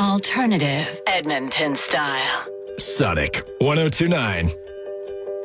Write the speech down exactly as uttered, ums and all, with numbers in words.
Alternative Edmonton style. Sonic one oh two nine.